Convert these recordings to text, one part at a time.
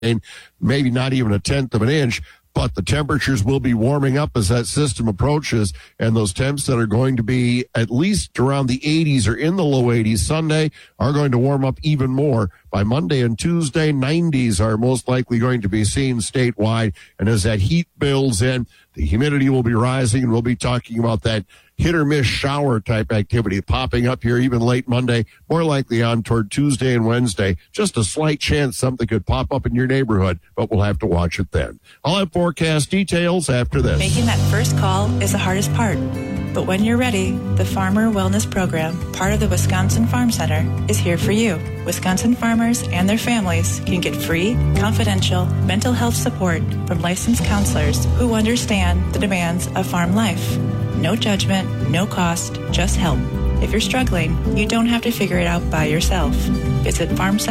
maybe not even a tenth of an inch. But the temperatures will be warming up as that system approaches, and those temps that are going to be at least around the 80s or in the low 80s Sunday are going to warm up even more. By Monday and Tuesday, 90s are most likely going to be seen statewide, and as that heat builds in, the humidity will be rising, and we'll be talking about that hit or miss shower type activity popping up here even late Monday, more likely on toward Tuesday and Wednesday. Just a slight chance something could pop up in your neighborhood, but we'll have to watch it then. I'll have forecast details after this. Making that first call is the hardest part. But when you're ready, the Farmer Wellness Program, part of the Wisconsin Farm Center, is here for you. Wisconsin farmers and their families can get free, confidential mental health support from licensed counselors who understand the demands of farm life. No judgment, no cost, just help. If you're struggling, you don't have to figure it out by yourself. Visit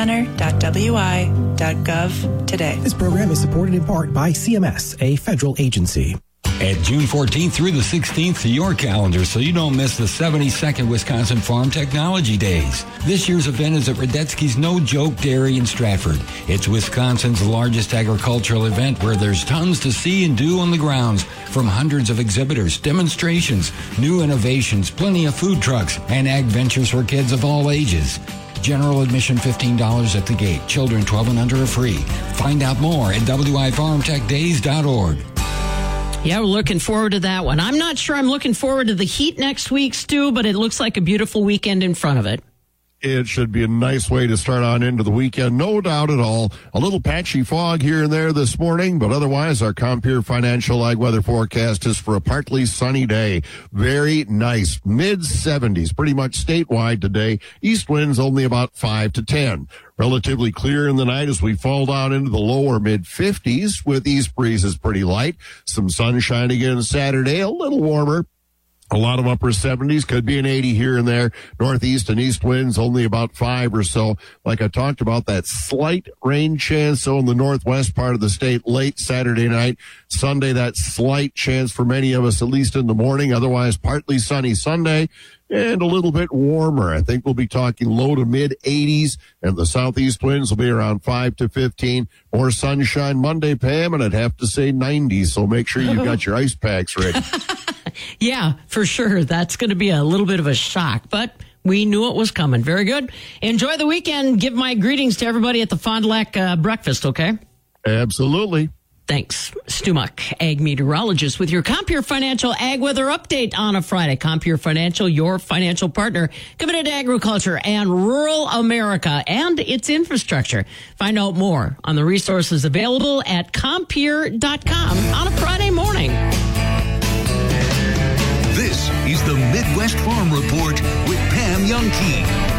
farmcenter.wi.gov today. This program is supported in part by CMS, a federal agency. Add June 14th through the 16th to your calendar so you don't miss the 72nd Wisconsin Farm Technology Days. This year's event is at Radetzky's No Joke Dairy in Stratford. It's Wisconsin's largest agricultural event where there's tons to see and do on the grounds, from hundreds of exhibitors, demonstrations, new innovations, plenty of food trucks, and ag ventures for kids of all ages. General admission $15 at the gate. Children 12 and under are free. Find out more at wifarmtechdays.org. Yeah, we're looking forward to that one. I'm not sure I'm looking forward to the heat next week, Stu, but it looks like a beautiful weekend in front of it. It should be a nice way to start on into the weekend, no doubt at all. A little patchy fog here and there this morning, but otherwise our Compeer Financial Ag weather forecast is for a partly sunny day. Very nice. Mid-70s, pretty much statewide today. East winds only about 5 to 10. Relatively clear in the night as we fall down into the lower mid-50s with east breezes pretty light. Some sunshine again Saturday, a little warmer. A lot of upper 70s, could be an 80 here and there. Northeast and east winds only about 5 or so. Like I talked about, that slight rain chance so in the northwest part of the state late Saturday night. Sunday, that slight chance for many of us, at least in the morning. Otherwise, partly sunny Sunday and a little bit warmer. I think we'll be talking low to mid 80s, and the southeast winds will be around 5 to 15. More sunshine Monday, Pam, and I'd have to say 90s. So make sure you've got your ice packs ready. Yeah, for sure. That's going to be a little bit of a shock, but we knew it was coming. Very good. Enjoy the weekend. Give my greetings to everybody at the Fond du Lac breakfast, okay? Absolutely. Thanks. Stu Muck, ag meteorologist, with your Compeer Financial Ag Weather Update on a Friday. Compeer Financial, your financial partner, committed to agriculture and rural America and its infrastructure. Find out more on the resources available at Compeer.com on a Friday morning. This is the Midwest Farm Report with Pam Youngkey.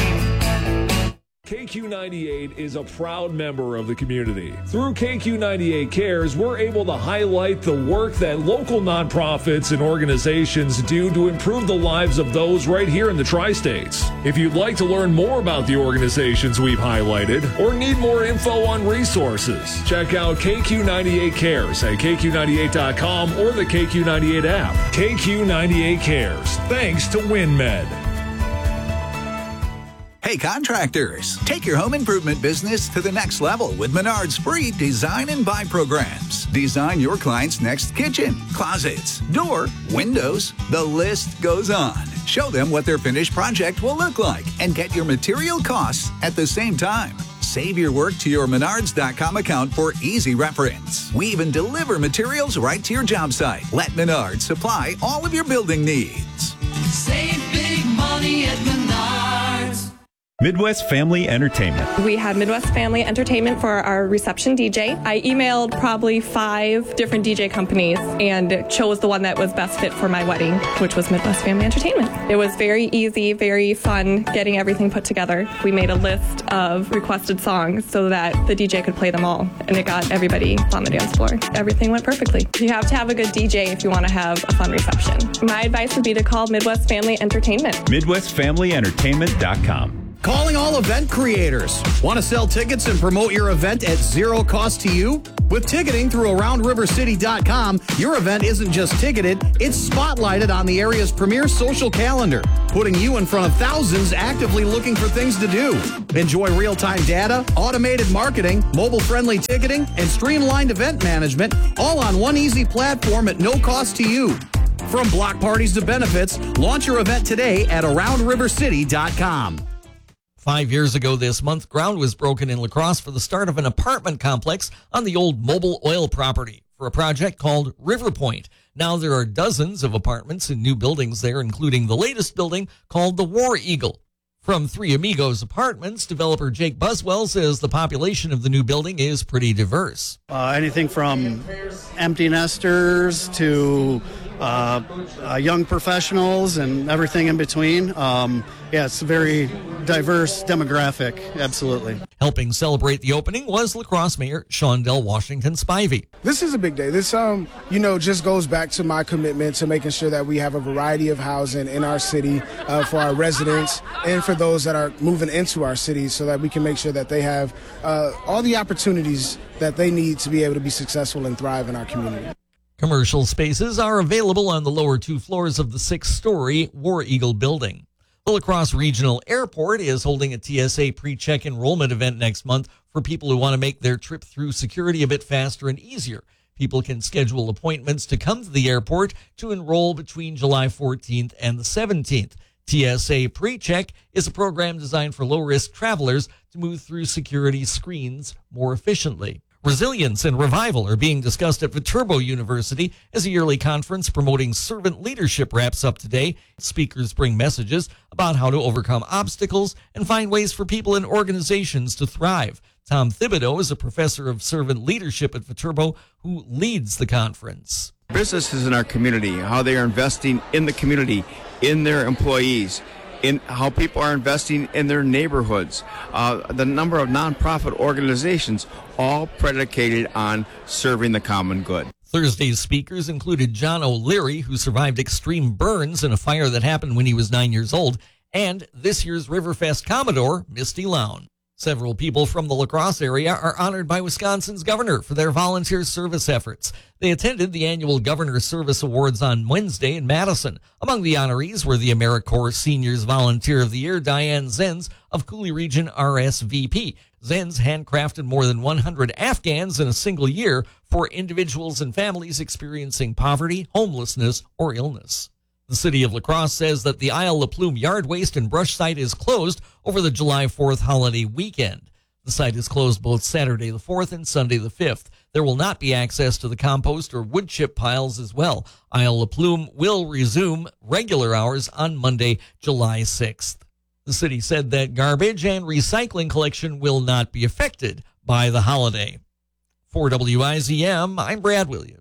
KQ98 is a proud member of the community. Through KQ98 Cares, we're able to highlight the work that local nonprofits and organizations do to improve the lives of those right here in the tri-states. If you'd like to learn more about the organizations we've highlighted or need more info on resources, check out KQ98 Cares at KQ98.com or the KQ98 app. KQ98 Cares. Thanks to WinMed. Hey contractors, take your home improvement business to the next level with Menard's free design and buy programs. Design your client's next kitchen, closets, door, windows, the list goes on. Show them what their finished project will look like and get your material costs at the same time. Save your work to your Menards.com account for easy reference. We even deliver materials right to your job site. Let Menards supply all of your building needs. Save big money at Menards. Midwest Family Entertainment. We had Midwest Family Entertainment for our reception DJ. I emailed probably 5 different DJ companies and chose the one that was best fit for my wedding, which was Midwest Family Entertainment. It was very easy, very fun getting everything put together. We made a list of requested songs so that the DJ could play them all, and it got everybody on the dance floor. Everything went perfectly. You have to have a good DJ if you want to have a fun reception. My advice would be to call Midwest Family Entertainment. MidwestFamilyEntertainment.com. Calling all event creators. Want to sell tickets and promote your event at zero cost to you? With ticketing through AroundRiverCity.com, your event isn't just ticketed, it's spotlighted on the area's premier social calendar, putting you in front of thousands actively looking for things to do. Enjoy real-time data, automated marketing, mobile-friendly ticketing, and streamlined event management, all on one easy platform at no cost to you. From block parties to benefits, launch your event today at AroundRiverCity.com. 5 years ago this month, ground was broken in La Crosse for the start of an apartment complex on the old Mobil Oil property for a project called River Point. Now there are dozens of apartments and new buildings there, including the latest building called the War Eagle. From Three Amigos Apartments, developer Jake Buswell says the population of the new building is pretty diverse. Anything from empty nesters to young professionals and everything in between. It's a very diverse demographic, absolutely. Helping celebrate the opening was La Crosse Mayor Shondell Washington Spivey. This is a big day. This, just goes back to my commitment to making sure that we have a variety of housing in our city for our residents and for those that are moving into our city so that we can make sure that they have all the opportunities that they need to be able to be successful and thrive in our community. Commercial spaces are available on the lower 2 floors of the 6-story War Eagle building. The La Crosse Regional Airport is holding a TSA pre-check enrollment event next month for people who want to make their trip through security a bit faster and easier. People can schedule appointments to come to the airport to enroll between July 14th and the 17th. TSA PreCheck is a program designed for low-risk travelers to move through security screens more efficiently. Resilience and revival are being discussed at Viterbo University as a yearly conference promoting servant leadership wraps up today. Speakers bring messages about how to overcome obstacles and find ways for people and organizations to thrive. Tom Thibodeau is a professor of servant leadership at Viterbo who leads the conference. Businesses in our community, how they are investing in the community, in their employees, in how people are investing in their neighborhoods, the number of nonprofit organizations, all predicated on serving the common good. Thursday's speakers included John O'Leary, who survived extreme burns in a fire that happened when he was 9 years old, and this year's Riverfest Commodore, Misty Lown. Several people from the La Crosse area are honored by Wisconsin's governor for their volunteer service efforts. They attended the annual Governor Service Awards on Wednesday in Madison. Among the honorees were the AmeriCorps Seniors Volunteer of the Year, Diane Zenz of Coulee Region RSVP. Zenz handcrafted more than 100 Afghans in a single year for individuals and families experiencing poverty, homelessness, or illness. The city of La Crosse says that the Isle La Plume yard waste and brush site is closed over the July 4th holiday weekend. The site is closed both Saturday the 4th and Sunday the 5th. There will not be access to the compost or wood chip piles as well. Isle La Plume will resume regular hours on Monday, July 6th. The city said that garbage and recycling collection will not be affected by the holiday. For WIZM, I'm Brad Williams.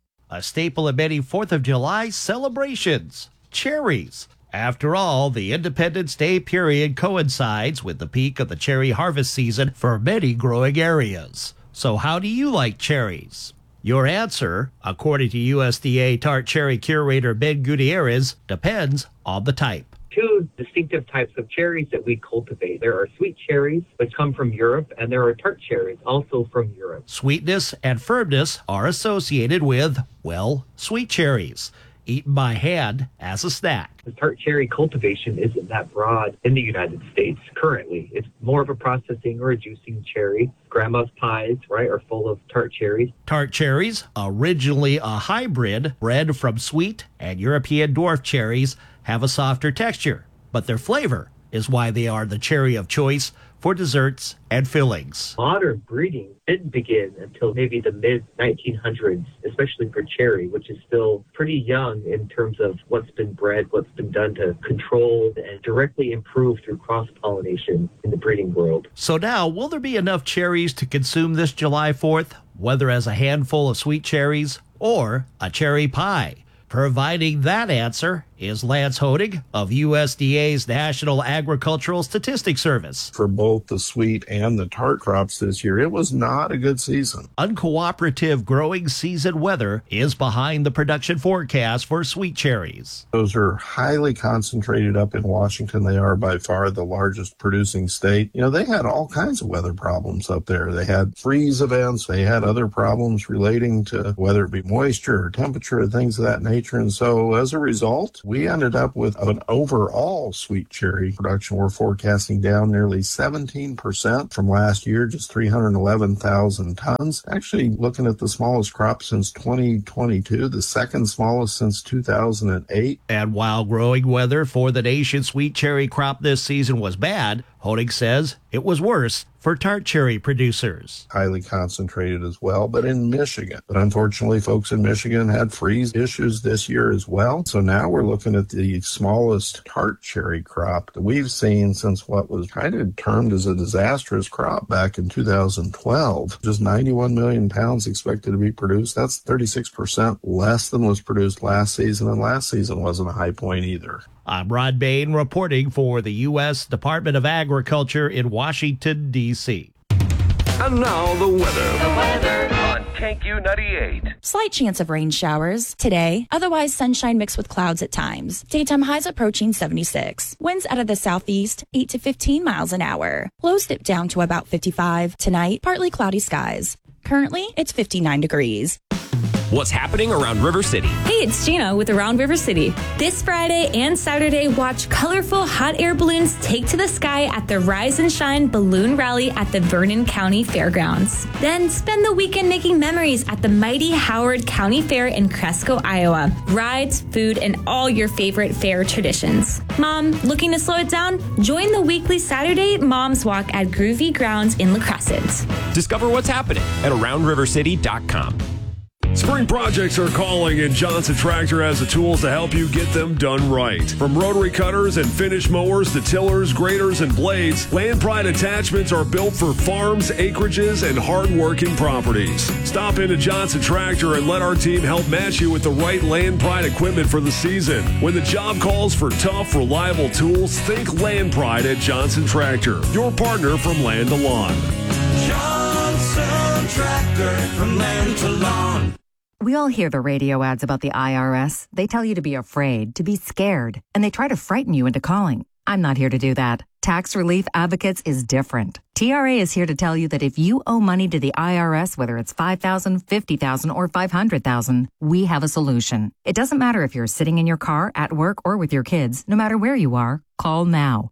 A staple of many 4th of July celebrations, cherries. After all, the Independence Day period coincides with the peak of the cherry harvest season for many growing areas. So how do you like cherries? Your answer, according to USDA tart cherry curator Ben Gutierrez, depends on the type. Two distinctive types of cherries that we cultivate. There are sweet cherries, which come from Europe, and there are tart cherries, also from Europe. Sweetness and firmness are associated with, well, sweet cherries, eaten by hand as a snack. The tart cherry cultivation isn't that broad in the United States currently. It's more of a processing or a juicing cherry. Grandma's pies, right, are full of tart cherries. Tart cherries, originally a hybrid bred from sweet and European dwarf cherries, have a softer texture, but their flavor is why they are the cherry of choice for desserts and fillings. Modern breeding didn't begin until maybe the mid-1900s, especially for cherry, which is still pretty young in terms of what's been bred, what's been done to control and directly improve through cross-pollination in the breeding world. So now, will there be enough cherries to consume this July 4th, whether as a handful of sweet cherries or a cherry pie? Providing that answer is Lance Hodig of USDA's National Agricultural Statistics Service. For both the sweet and the tart crops this year, it was not a good season. Uncooperative growing season weather is behind the production forecast for sweet cherries. Those are highly concentrated up in Washington. They are by far the largest producing state. You know, they had all kinds of weather problems up there. They had freeze events. They had other problems relating to whether it be moisture or temperature or things of that nature. And so as a result, we ended up with an overall sweet cherry production. We're forecasting down nearly 17% from last year, just 311,000 tons. Actually, looking at the smallest crop since 2022, the second smallest since 2008. And while growing weather for the nation's sweet cherry crop this season was bad, Honig says it was worse for tart cherry producers. Highly concentrated as well, but in Michigan. But unfortunately, folks in Michigan had freeze issues this year as well. So now we're looking at the smallest tart cherry crop that we've seen since what was kind of termed as a disastrous crop back in 2012. Just 91 million pounds expected to be produced. That's 36% less than was produced last season, and last season wasn't a high point either. I'm Rod Bain reporting for the U.S. Department of Agriculture in Washington, D.C. And now the weather on KQ98. Slight chance of rain showers today, otherwise sunshine mixed with clouds at times. Daytime highs approaching 76. Winds out of the southeast, 8 to 15 miles an hour. Lows dip down to about 55. Tonight, partly cloudy skies. Currently, it's 59 degrees. What's happening around River City? Hey, it's Gina with Around River City. This Friday and Saturday, watch colorful hot air balloons take to the sky at the Rise and Shine Balloon Rally at the Vernon County Fairgrounds. Then spend the weekend making memories at the mighty Howard County Fair in Cresco, Iowa. Rides, food, and all your favorite fair traditions. Mom, looking to slow it down? Join the weekly Saturday Mom's Walk at Groovy Grounds in La Crescent. Discover what's happening at AroundRiverCity.com. Spring projects are calling, and Johnson Tractor has the tools to help you get them done right. From rotary cutters and finish mowers to tillers, graders, and blades, Land Pride attachments are built for farms, acreages, and hard-working properties. Stop into Johnson Tractor and let our team help match you with the right Land Pride equipment for the season. When the job calls for tough, reliable tools, think Land Pride at Johnson Tractor, your partner from land to lawn. Johnson Tractor, from land to lawn. We all hear the radio ads about the IRS. They tell you to be afraid, to be scared, and they try to frighten you into calling. I'm not here to do that. Tax Relief Advocates is different. TRA is here to tell you that if you owe money to the IRS, whether it's $5,000, $50,000, or $500,000, we have a solution. It doesn't matter if you're sitting in your car, at work, or with your kids. No matter where you are, call now.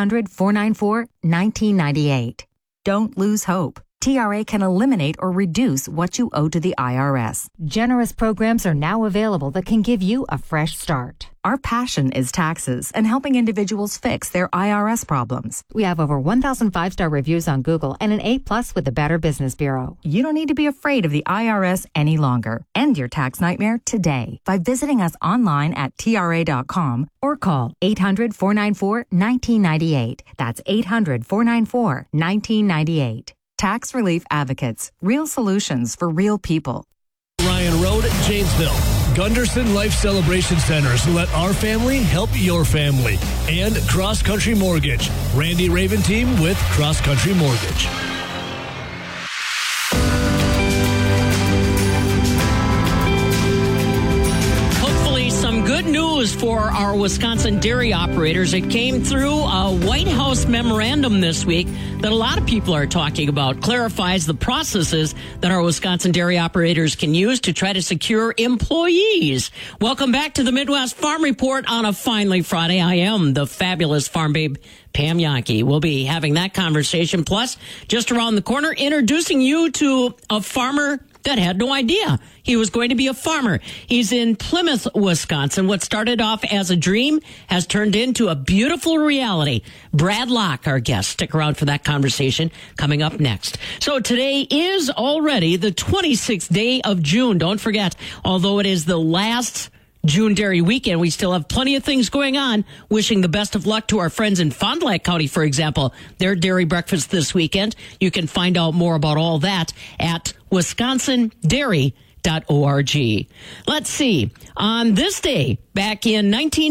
800-494-1998. Don't lose hope. TRA can eliminate or reduce what you owe to the IRS. Generous programs are now available that can give you a fresh start. Our passion is taxes and helping individuals fix their IRS problems. We have over 1,000 5-star reviews on Google and an A+ with the Better Business Bureau. You don't need to be afraid of the IRS any longer. End your tax nightmare today by visiting us online at TRA.com or call 800-494-1998. That's 800-494-1998. Tax Relief Advocates. Real solutions for real people. Ryan Road, Janesville. Gunderson Life Celebration Centers. Let our family help your family. And Cross Country Mortgage. Randy Raven team with Cross Country Mortgage. Good news for our Wisconsin dairy operators. It came through a White House memorandum this week that a lot of people are talking about. Clarifies the processes that our Wisconsin dairy operators can use to try to secure employees. Welcome back to the Midwest Farm Report on a finally Friday. I am the fabulous farm babe, Pam Jahnke. We'll be having that conversation. Plus, just around the corner, introducing you to a farmer that had no idea he was going to be a farmer. He's in Plymouth, Wisconsin. What started off as a dream has turned into a beautiful reality. Brad Locke, our guest. Stick around for that conversation coming up next. So today is already the 26th day of June. Don't forget, although it is the last June Dairy Weekend, we still have plenty of things going on. Wishing the best of luck to our friends in Fond du Lac County, for example. Their dairy breakfast this weekend. You can find out more about all that at WisconsinDairy.com. Let's see. On this day, back in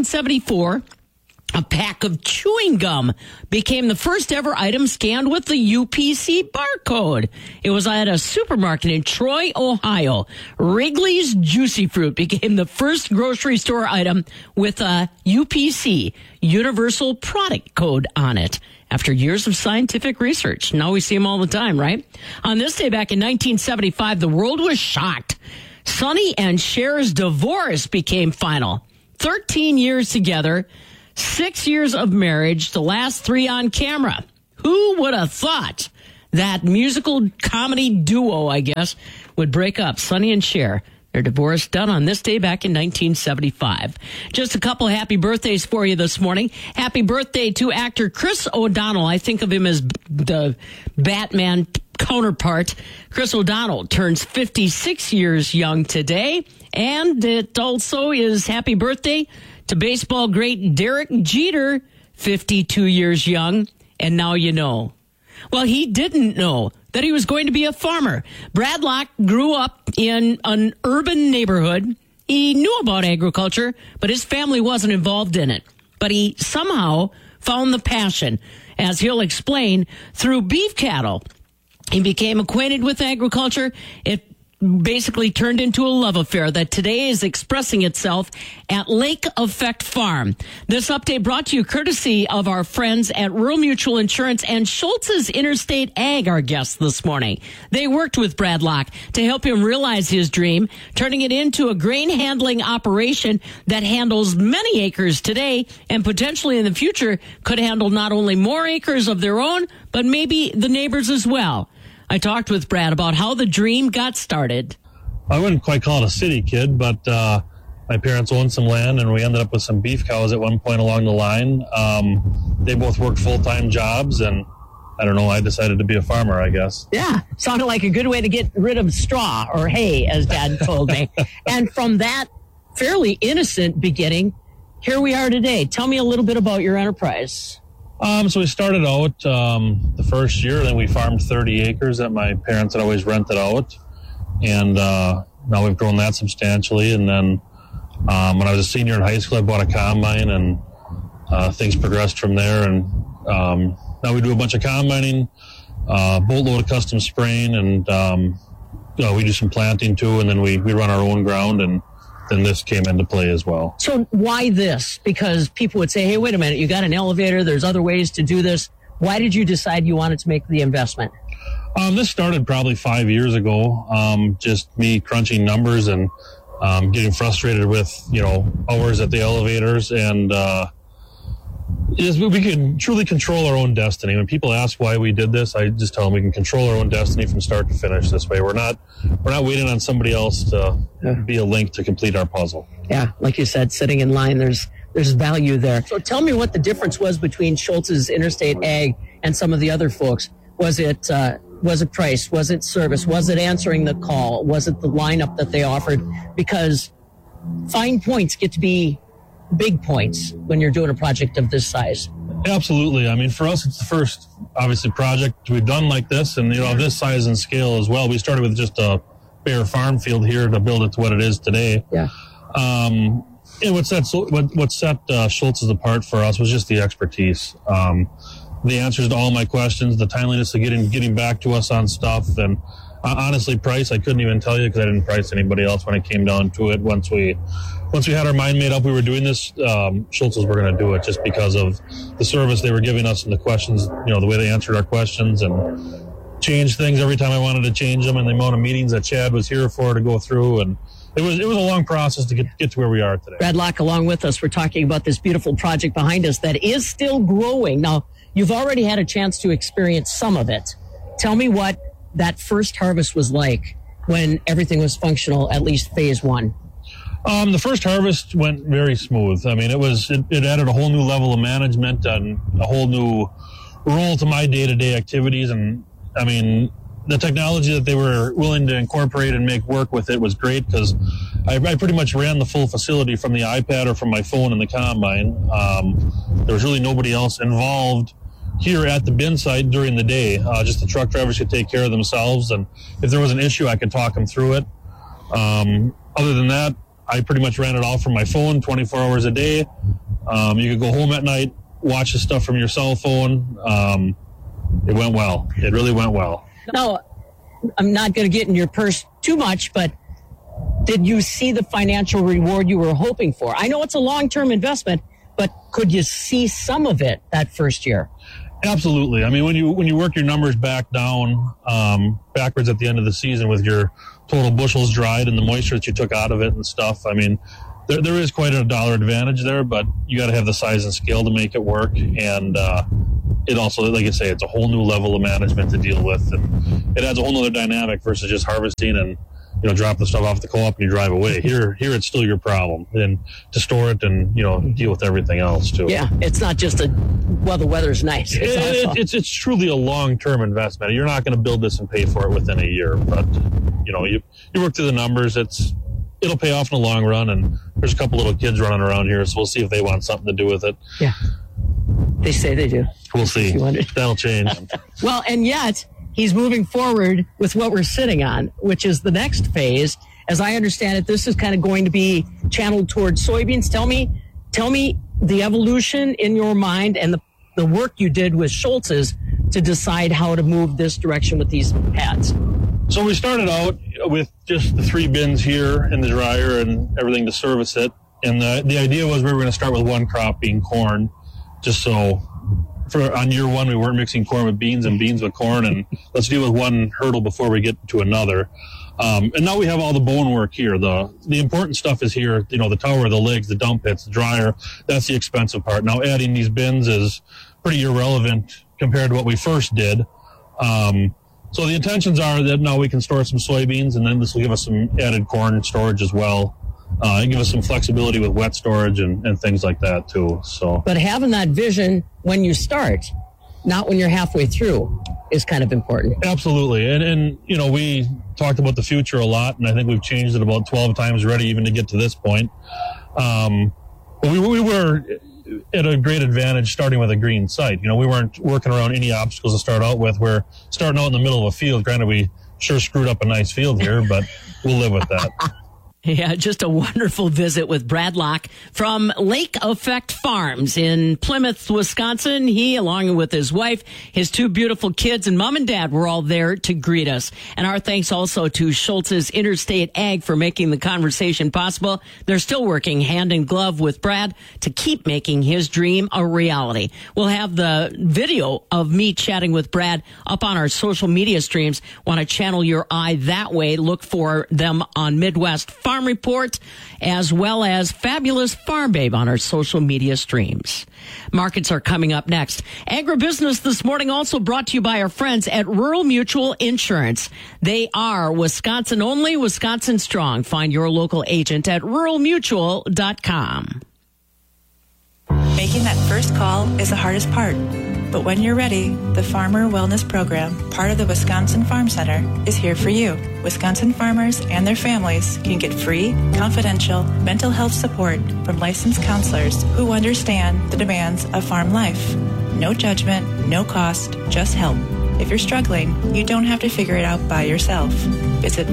1974, a pack of chewing gum became the first ever item scanned with the UPC barcode. It was at a supermarket in Troy, Ohio. Wrigley's Juicy Fruit became the first grocery store item with a UPC, Universal Product Code, on it. After years of scientific research. Now we see them all the time, right? On this day back in 1975, the world was shocked. Sonny and Cher's divorce became final. 13 years together, 6 years of marriage, the last 3 on camera. Who would have thought that musical comedy duo, I guess, would break up? Sonny and Cher. Their divorce done on this day back in 1975. Just a couple happy birthdays for you this morning. Happy birthday to actor Chris O'Donnell. I think of him as the Batman counterpart. Chris O'Donnell turns 56 years young today. And it also is happy birthday to baseball great Derek Jeter, 52 years young. And now you know. Well, he didn't know that he was going to be a farmer. Brad Locke grew up in an urban neighborhood. He knew about agriculture, but his family wasn't involved in it. But he somehow found the passion, as he'll explain, through beef cattle. He became acquainted with agriculture. It basically turned into a love affair that today is expressing itself at Lake Effect Farm. This update brought to you courtesy of our friends at Rural Mutual Insurance and Schultz's Interstate Ag, our guests this morning. They worked with Brad Locke to help him realize his dream, turning it into a grain handling operation that handles many acres today and potentially in the future could handle not only more acres of their own, but maybe the neighbors as well. I talked with Brad about how the dream got started. I wouldn't quite call it a city kid, but my parents owned some land, and we ended up with some beef cows at one point along the line. They both worked full-time jobs, and I don't know, I decided to be a farmer, I guess. Yeah, sounded like a good way to get rid of straw or hay, as Dad told me. And from that fairly innocent beginning, here we are today. Tell me a little bit about your enterprise. So we started out the first year, then we farmed 30 acres that my parents had always rented out. And now we've grown that substantially. And then when I was a senior in high school, I bought a combine, and things progressed from there. And now we do a bunch of combining, boatload of custom spraying, and we do some planting too. And then we run our own ground, and then this came into play as well. So why this? Because people would say, hey, wait a minute, you got an elevator, there's other ways to do this. Why did you decide you wanted to make the investment? This started probably 5 years ago. Just me crunching numbers and getting frustrated with, hours at the elevators. And we can truly control our own destiny. When people ask why we did this, I just tell them we can control our own destiny from start to finish this way. We're not waiting on somebody else to be a link to complete our puzzle. Yeah, like you said, sitting in line, there's value there. So tell me what the difference was between Schultz's Interstate Ag and some of the other folks. Was it price? Was it service? Was it answering the call? Was it the lineup that they offered? Because fine points get to be big points when you're doing a project of this size. Absolutely. I mean, for us, it's the first, obviously, project we've done like this, and of this size and scale as well. We started with just a bare farm field here to build it to what it is today. Yeah. And what set Schultz's apart for us was just the expertise, the answers to all my questions, the timeliness of getting back to us on stuff, and honestly, price, I couldn't even tell you because I didn't price anybody else when it came down to it. Once we had our mind made up, we were doing this, Schultz's were going to do it just because of the service they were giving us and the questions, the way they answered our questions and changed things every time I wanted to change them, and the amount of meetings that Chad was here for to go through. And it was a long process to get to where we are today. Brad Locke along with us. We're talking about this beautiful project behind us that is still growing. Now, you've already had a chance to experience some of it. Tell me what that first harvest was like when everything was functional, at least phase one. The first harvest went very smooth. I mean, it added a whole new level of management and a whole new role to my day-to-day activities. And I mean, the technology that they were willing to incorporate and make work with it was great because I pretty much ran the full facility from the iPad or from my phone in the combine. There was really nobody else involved here at the bin site during the day. Just the truck drivers could take care of themselves, and if there was an issue, I could talk them through it. Other than that, I pretty much ran it all from my phone 24 hours a day. You could go home at night, watch the stuff from your cell phone. It went well. It really went well. Now, I'm not going to get in your purse too much, but did you see the financial reward you were hoping for? I know it's a long-term investment, but could you see some of it that first year? Absolutely. I mean, when you work your numbers back down, backwards at the end of the season with your total bushels dried and the moisture that you took out of it and stuff, I mean, there is quite a dollar advantage there, but you got to have the size and scale to make it work. And it also, like I say, it's a whole new level of management to deal with, and it adds a whole other dynamic versus just harvesting and drop the stuff off the co-op and you drive away. Here it's still your problem, and to store it and deal with everything else too. Yeah, it's not just the weather's nice. It's truly a long-term investment. You're not going to build this and pay for it within a year, but you work through the numbers. It'll pay off in the long run, and there's a couple little kids running around here, so we'll see if they want something to do with it. Yeah, they say they do. We'll see. That'll change. Well, and yet he's moving forward with what we're sitting on, which is the next phase. As I understand it, this is kind of going to be channeled towards soybeans. Tell me the evolution in your mind and the work you did with Schultz's to decide how to move this direction with these pads. So we started out with just the 3 bins here in the dryer and everything to service it. And the idea was we were going to start with one crop being corn, just so on year 1 we weren't mixing corn with beans and beans with corn, and let's deal with one hurdle before we get to another. And now we have all the bone work here. The important stuff is here, the tower, the legs, the dump pits, the dryer. That's the expensive part. Now adding these bins is pretty irrelevant compared to what we first did. So the intentions are that now we can store some soybeans, and then this will give us some added corn storage as well. And give us some flexibility with wet storage and things like that too. So, but having that vision when you start, not when you're halfway through, is kind of important. Absolutely. And we talked about the future a lot, and I think we've changed it about 12 times already even to get to this point. But we were at a great advantage starting with a green site. We weren't working around any obstacles to start out with. We're starting out in the middle of a field. Granted, we sure screwed up a nice field here, but we'll live with that. Yeah, just a wonderful visit with Brad Locke from Lake Effect Farms in Plymouth, Wisconsin. He, along with his wife, his 2 beautiful kids, and mom and dad were all there to greet us. And our thanks also to Schultz's Interstate Ag for making the conversation possible. They're still working hand in glove with Brad to keep making his dream a reality. We'll have the video of me chatting with Brad up on our social media streams. Want to channel your eye that way? Look for them on Midwest Farm Report, as well as Fabulous Farm Babe on our social media streams. Markets are coming up next. Agribusiness this morning also brought to you by our friends at Rural Mutual Insurance. They are Wisconsin only, Wisconsin strong. Find your local agent at ruralmutual.com. Making that first call is the hardest part. But when you're ready, the Farmer Wellness Program, part of the Wisconsin Farm Center, is here for you. Wisconsin farmers and their families can get free, confidential mental health support from licensed counselors who understand the demands of farm life. No judgment, no cost, just help. If you're struggling, you don't have to figure it out by yourself. Visit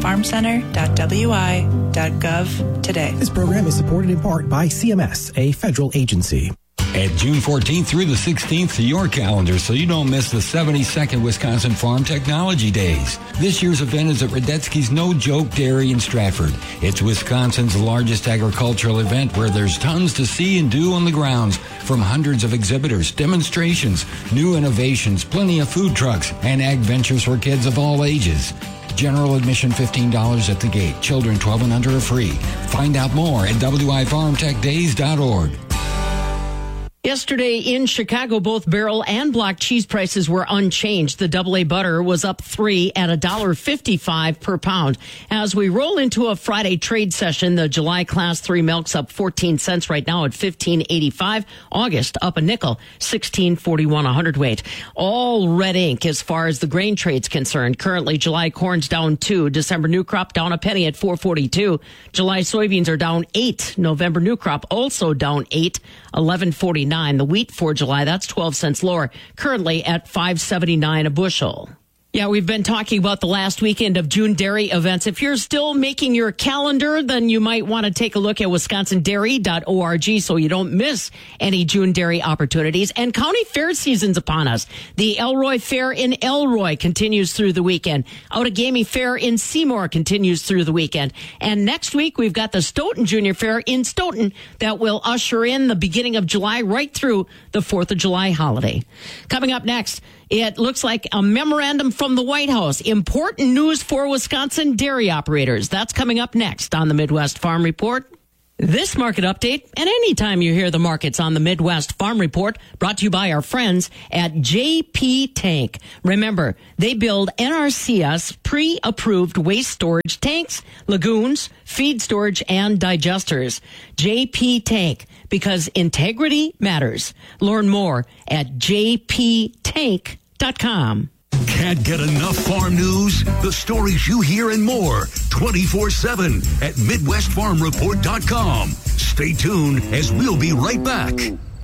farmcenter.wi.gov today. This program is supported in part by CMS, a federal agency. Add June 14th through the 16th to your calendar so you don't miss the 72nd Wisconsin Farm Technology Days. This year's event is at Radetzky's No Joke Dairy in Stratford. It's Wisconsin's largest agricultural event where there's tons to see and do on the grounds, from hundreds of exhibitors, demonstrations, new innovations, plenty of food trucks, and ag ventures for kids of all ages. General admission $15 at the gate. Children 12 and under are free. Find out more at wifarmtechdays.org. Yesterday in Chicago, both barrel and block cheese prices were unchanged. The AA butter was up $3 at $1.55 per pound. As we roll into a Friday trade session, the July Class 3 milk's up 14 cents right now at $15.85. August up a nickel, $16.41 a hundredweight. All red ink as far as the grain trade's concerned. Currently, July corn's down 2. December new crop down a penny at $4.42. July soybeans are down 8. November new crop also down 8, $11.49. The wheat for July, that's 12 cents lower, currently at $5.79 a bushel. Yeah, we've been talking about the last weekend of June dairy events. If you're still making your calendar, then you might want to take a look at wisconsindairy.org so you don't miss any June dairy opportunities. And county fair season's upon us. The Elroy Fair in Elroy continues through the weekend. Outagamie Fair in Seymour continues through the weekend. And next week, we've got the Stoughton Junior Fair in Stoughton that will usher in the beginning of July right through the 4th of July holiday. Coming up next, it looks like a memorandum from the White House. Important news for Wisconsin dairy operators. That's coming up next on the Midwest Farm Report. This market update, and anytime you hear the markets on the Midwest Farm Report, brought to you by our friends at JP Tank. Remember, they build NRCS pre-approved waste storage tanks, lagoons, feed storage, and digesters. JP Tank, because integrity matters. Learn more at jptank.com. Can't get enough farm news? The stories you hear and more 24/7 at MidwestFarmReport.com. Stay tuned as we'll be right back.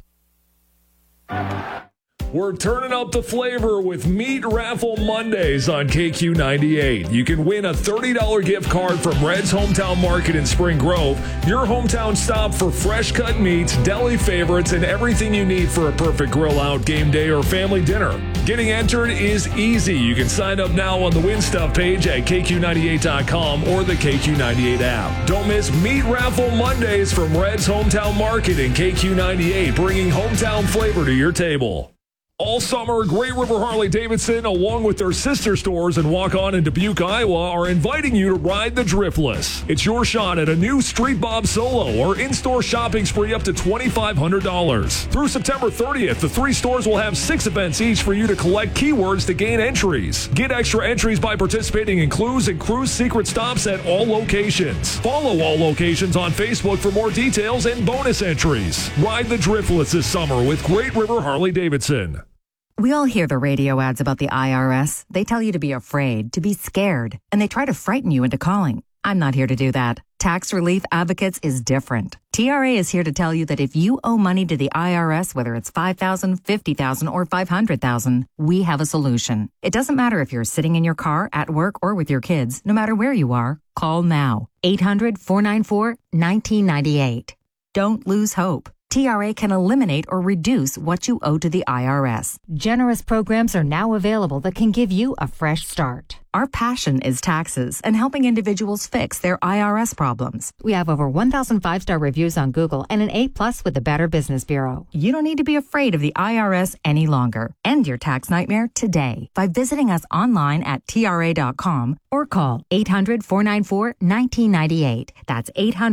We're turning up the flavor with Meat Raffle Mondays on KQ98. You can win a $30 gift card from Red's Hometown Market in Spring Grove, your hometown stop for fresh cut meats, deli favorites, and everything you need for a perfect grill out, game day, or family dinner. Getting entered is easy. You can sign up now on the Win Stuff page at KQ98.com or the KQ98 app. Don't miss Meat Raffle Mondays from Red's Hometown Market in KQ98, bringing hometown flavor to your table. All summer, Great River Harley-Davidson, along with their sister stores in Waukon and Dubuque, Iowa, are inviting you to ride the Driftless. It's your shot at a new Street Bob Solo or in-store shopping spree up to $2,500. Through September 30th, the 3 stores will have 6 events each for you to collect keywords to gain entries. Get extra entries by participating in Clues and Cruise secret stops at all locations. Follow all locations on Facebook for more details and bonus entries. Ride the Driftless this summer with Great River Harley-Davidson. We all hear the radio ads about the IRS. They tell you to be afraid, to be scared, and they try to frighten you into calling. I'm not here to do that. Tax Relief Advocates is different. TRA is here to tell you that if you owe money to the IRS, whether it's $5,000, $50,000, or $500,000, we have a solution. It doesn't matter if you're sitting in your car, at work, or with your kids. No matter where you are, call now. 800-494-1998. Don't lose hope. TRA can eliminate or reduce what you owe to the IRS. Generous programs are now available that can give you a fresh start. Our passion is taxes and helping individuals fix their IRS problems. We have over 1,000 5-star reviews on Google and an A+ with the Better Business Bureau. You don't need to be afraid of the IRS any longer. End your tax nightmare today by visiting us online at TRA.com or call 800-494-1998. That's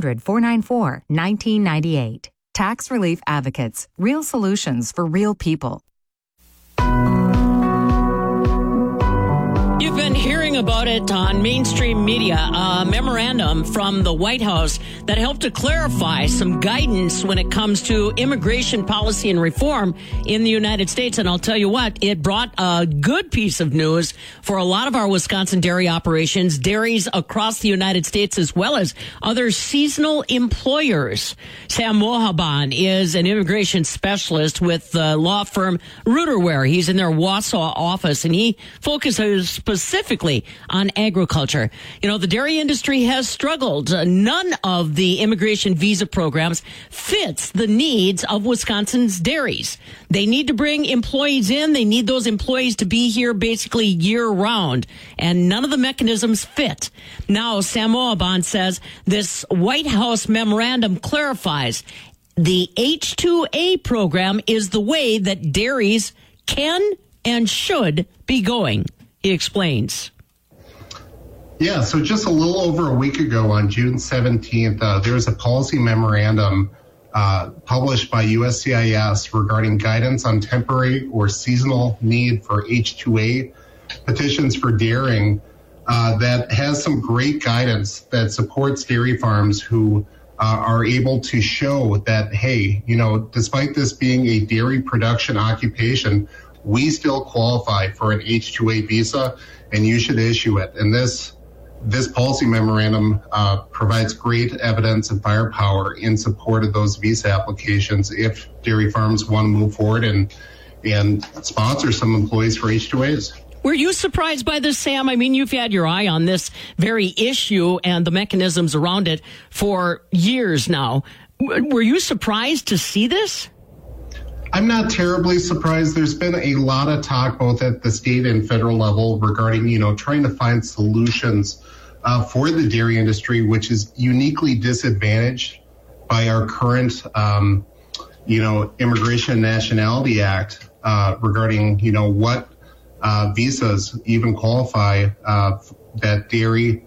800-494-1998. Tax Relief Advocates. Real solutions for real people. You've been hearing about it on mainstream media, a memorandum from the White House that helped to clarify some guidance when it comes to immigration policy and reform in the United States. And I'll tell you what, it brought a good piece of news for a lot of our Wisconsin dairy operations, dairies across the United States, as well as other seasonal employers. Sam Mohaban is an immigration specialist with the law firm Ruderware. He's in their Wausau office, and he focuses specifically on agriculture. You know, the dairy industry has struggled. None of the immigration visa programs fits the needs of Wisconsin's dairies. They need to bring employees in. They need those employees to be here basically year round, and none of the mechanisms fit. Now, Sam Mohaban says this White House memorandum clarifies the H-2A program is the way that dairies can and should be going. He explains. Yeah, so just a little over a week ago on June 17th, there was a policy memorandum published by USCIS regarding guidance on temporary or seasonal need for H-2A petitions for dairying that has some great guidance that supports dairy farms who are able to show that, hey, you know, despite this being a dairy production occupation, we still qualify for an H-2A visa, and you should issue it. And this policy memorandum provides great evidence and firepower in support of those visa applications if dairy farms want to move forward and sponsor some employees for H-2As. Were you surprised by this, Sam? I mean, you've had your eye on this very issue and the mechanisms around it for years now. Were you surprised to see this? I'm not terribly surprised. There's been a lot of talk both at the state and federal level regarding, trying to find solutions for the dairy industry, which is uniquely disadvantaged by our current, Immigration and Nationality Act regarding, what visas even qualify that dairy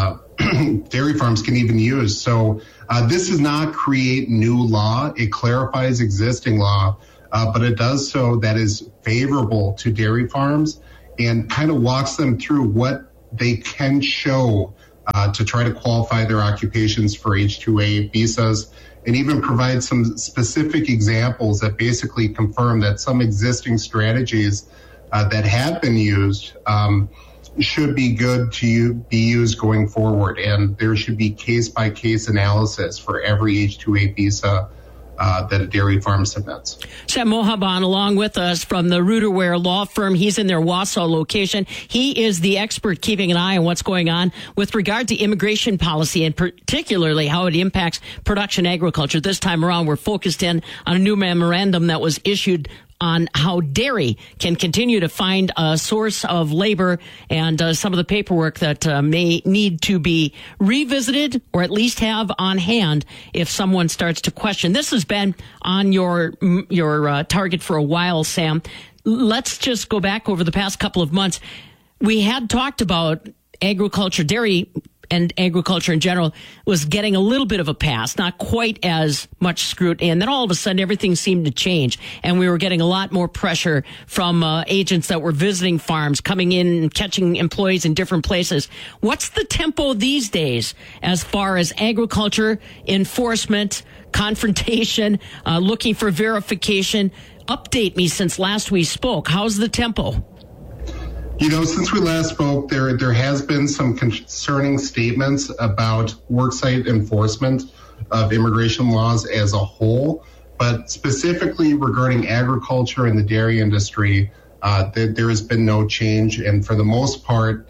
farms can even use. So this does not create new law. It clarifies existing law, but it does so that is favorable to dairy farms and kind of walks them through what they can show to try to qualify their occupations for H-2A visas, and even provide some specific examples that basically confirm that some existing strategies that have been used should be good to be used going forward. And there should be case-by-case analysis for every H-2A visa that a dairy farm submits. Sam Mohaban along with us from the Ruderware law firm. He's in their Wausau location. He is the expert keeping an eye on what's going on with regard to immigration policy and particularly how it impacts production agriculture. This time around, we're focused in on a new memorandum that was issued on how dairy can continue to find a source of labor and some of the paperwork that may need to be revisited or at least have on hand if someone starts to question. This has been on your target for a while, Sam. Let's just go back over the past couple of months. We had talked about agriculture, dairy and agriculture in general was getting a little bit of a pass, not quite as much scrutiny. And then all of a sudden, everything seemed to change. And we were getting a lot more pressure from agents that were visiting farms, coming in and catching employees in different places. What's the tempo these days as far as agriculture, enforcement, confrontation, looking for verification? Update me since last we spoke. How's the tempo? Since we last spoke, there has been some concerning statements about worksite enforcement of immigration laws as a whole, but specifically regarding agriculture and the dairy industry, there has been no change. And for the most part,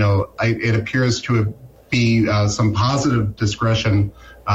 it appears to be some positive discretion,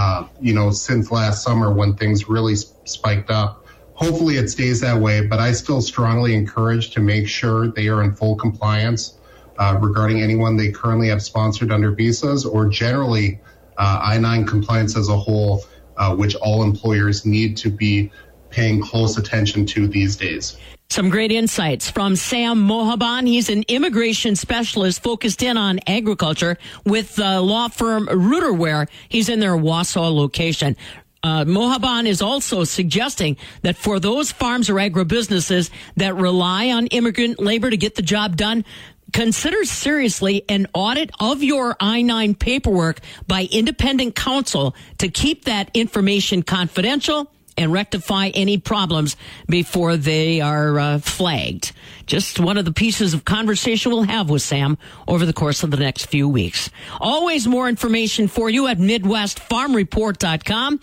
since last summer when things really spiked up. Hopefully it stays that way, but I still strongly encourage to make sure they are in full compliance regarding anyone they currently have sponsored under visas or generally I-9 compliance as a whole, which all employers need to be paying close attention to these days. Some great insights from Sam Mohaban. He's an immigration specialist focused in on agriculture with the law firm Ruderware. He's in their Wausau location. Mohaban is also suggesting that for those farms or agribusinesses that rely on immigrant labor to get the job done, consider seriously an audit of your I-9 paperwork by independent counsel to keep that information confidential and rectify any problems before they are flagged. Just one of the pieces of conversation we'll have with Sam over the course of the next few weeks. Always more information for you at MidwestFarmReport.com,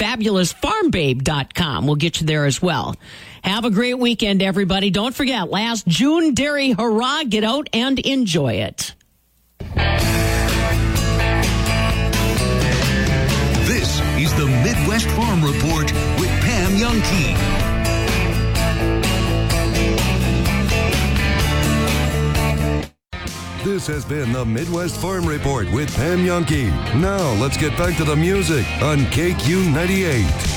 FabulousFarmBabe.com. We'll get you there as well. Have a great weekend, everybody. Don't forget, last June Dairy Hurrah. Get out and enjoy it. This is the Midwest Farm Report with Pam Youngkey. This has been the Midwest Farm Report with Pam Youngkey. Now let's get back to the music on KQ 98.